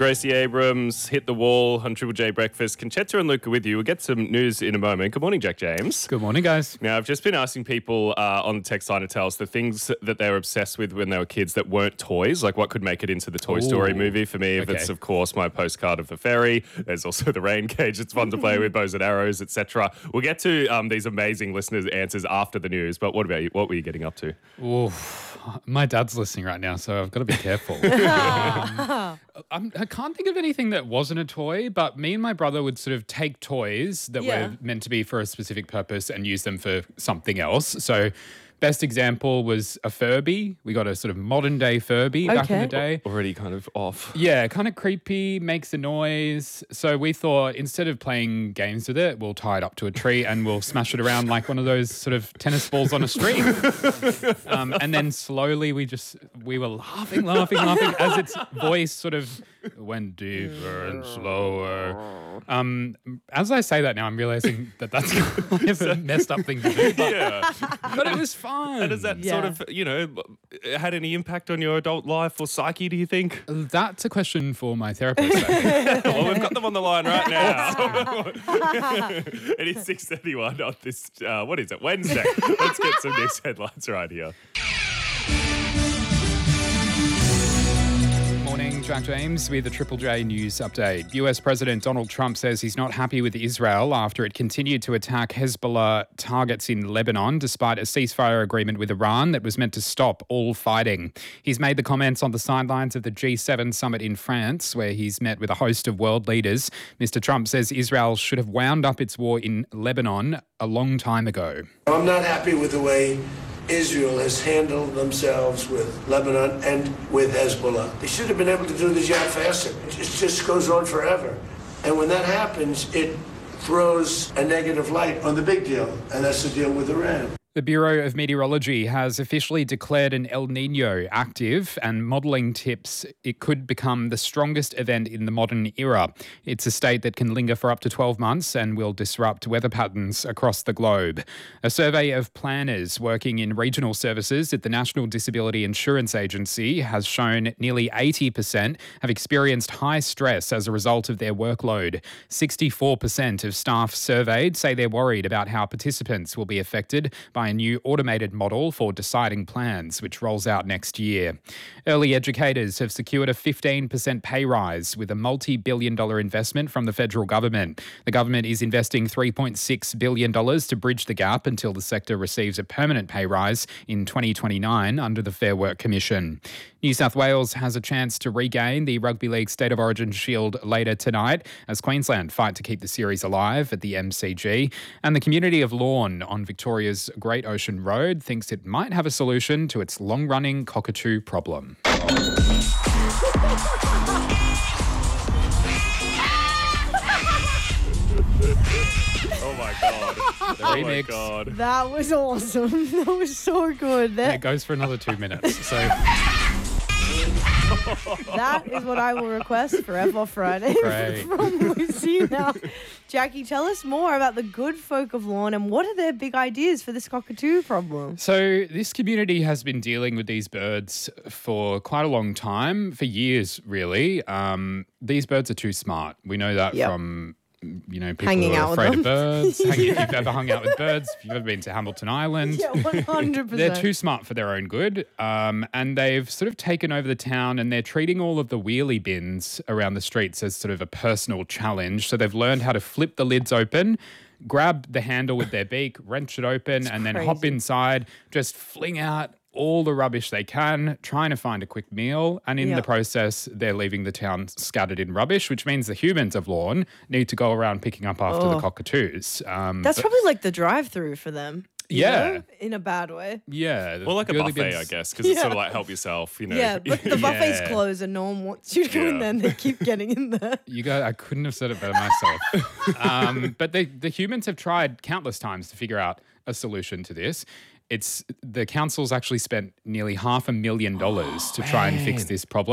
Gracie Abrams hit the wall on Triple J Breakfast. Conchetta and Luca with you. We'll get some news in a moment. Good morning, Jack James. Good morning, guys. Now, I've just been asking people on the text line to tell us the things that they were obsessed with when they were kids that weren't toys, like what could make it into the Toy Story movie. For me, if it's, of course, my postcard of the ferry. There's also the rain cage. It's fun to play with, bows and arrows, etc. We'll get to these amazing listeners' answers after the news. But what about you? What were you getting up to? My dad's listening right now, so I've got to be careful. I can't think of anything that wasn't a toy, but me and my brother would sort of take toys that were meant to be for a specific purpose and use them for something else. So best example was a Furby. We got a sort of modern day Furby back in the day. Already kind of off. Yeah, kind of creepy, makes a noise. So we thought instead of playing games with it, we'll tie it up to a tree and we'll smash it around like one of those sort of tennis balls on a string. And then slowly we were laughing as its voice sort of went deeper and slower. As I say that now, I'm realizing that that's kind of a messed up thing to do. But it was fun. And has that sort of, had any impact on your adult life or psyche, do you think? That's a question for my therapist. Well, we've got them on the line right now. It is 6:31 on this, Wednesday. Let's get some news headlines right here. Jack James with the Triple J News Update. US President Donald Trump says he's not happy with Israel after it continued to attack Hezbollah targets in Lebanon despite a ceasefire agreement with Iran that was meant to stop all fighting. He's made the comments on the sidelines of the G7 summit in France, where he's met with a host of world leaders. Mr. Trump says Israel should have wound up its war in Lebanon a long time ago. I'm not happy with the way Israel has handled themselves with Lebanon and with Hezbollah. They should have been able to do the job faster. It just goes on forever. And when that happens, it throws a negative light on the big deal, and that's the deal with Iran. The Bureau of Meteorology has officially declared an El Niño active, and modelling tips it could become the strongest event in the modern era. It's a state that can linger for up to 12 months and will disrupt weather patterns across the globe. A survey of planners working in regional services at the National Disability Insurance Agency has shown nearly 80% have experienced high stress as a result of their workload. 64% of staff surveyed say they're worried about how participants will be affected by a new automated model for deciding plans, which rolls out next year. Early educators have secured a 15% pay rise with a multi-billion-dollar investment from the federal government. The government is investing $3.6 billion to bridge the gap until the sector receives a permanent pay rise in 2029 under the Fair Work Commission. New South Wales has a chance to regain the Rugby League State of Origin Shield later tonight as Queensland fight to keep the series alive at the MCG. And the community of Lorne on Victoria's Great Ocean Road thinks it might have a solution to its long-running cockatoo problem. Oh my God. Remix. My God. That was awesome. That was so good. It goes for another 2 minutes. So that is what I will request for F Friday from Lucy. Now, Jackie, tell us more about the good folk of Lorne and what are their big ideas for this cockatoo problem? So this community has been dealing with these birds for quite a long time, for years really. These birds are too smart. We know that from people hanging who are out afraid with of birds. If you've ever hung out with birds, if you've ever been to Hamilton Island. Yeah, 100%. They're too smart for their own good. And they've sort of taken over the town and they're treating all of the wheelie bins around the streets as sort of a personal challenge. So they've learned how to flip the lids open, grab the handle with their beak, wrench it open, and then hop inside, just fling out all the rubbish they can, trying to find a quick meal. And in the process, they're leaving the town scattered in rubbish, which means the humans of Lorne need to go around picking up after the cockatoos. That's probably like the drive-through for them. You know? In a bad way. Yeah. Well, like a buffet, I guess, because it's sort of like help yourself, Yeah, but the buffet's closed and no one wants you to go in there and they keep getting in there. I couldn't have said it better myself. But the humans have tried countless times to figure out a solution to this. The council's actually spent nearly $500,000 to try and fix this problem.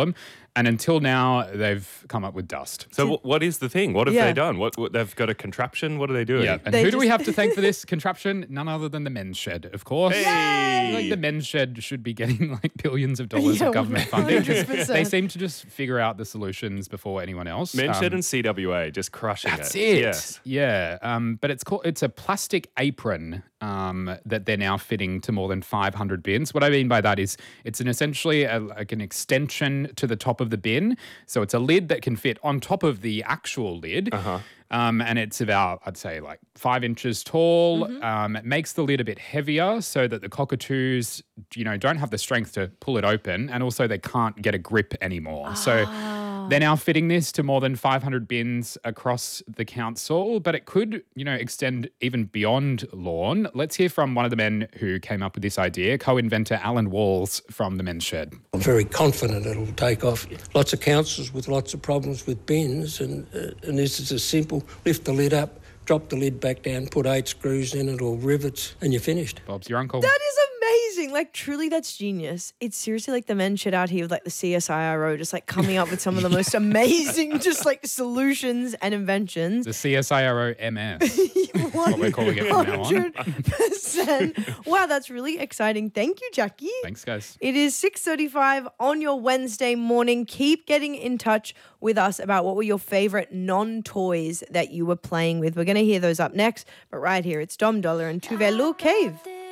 And until now, they've come up with dust. So what is the thing? What have they done? What they've got a contraption? What are they doing? Yeah. And who do we have to thank for this contraption? None other than the Men's Shed, of course. Hey! Like the Men's Shed should be getting like billions of dollars of government funding. 100%. They seem to just figure out the solutions before anyone else. Men's Shed and CWA just crushing That's it. Yes. Yeah. But it's a plastic apron that they're now fitting to more than 500 bins. What I mean by that is it's essentially like an extension to the top of the bin. So it's a lid that can fit on top of the actual lid. And it's about, I'd say, like 5 inches tall. It makes the lid a bit heavier so that the cockatoos, don't have the strength to pull it open, and also they can't get a grip anymore. So they're now fitting this to more than 500 bins across the council, but it could, extend even beyond lawn. Let's hear from one of the men who came up with this idea, co-inventor Alan Walls from the Men's Shed. I'm very confident it'll take off. Lots of councils with lots of problems with bins, and this is a simple lift the lid up, drop the lid back down, put 8 screws in it or rivets, and you're finished. Bob's your uncle. That is amazing. Like, truly, that's genius. It's seriously like the Men's Shed out here with like the CSIRO just like coming up with some of the most amazing just like solutions and inventions. The CSIRO MS. What we're calling it from now on. 100%. Wow, that's really exciting. Thank you, Jackie. Thanks, guys. It is 6:35 on your Wednesday morning. Keep getting in touch with us about what were your favorite non-toys that you were playing with. We're going to hear those up next, but right here, it's Dom Dollar and Tuvelu Cave.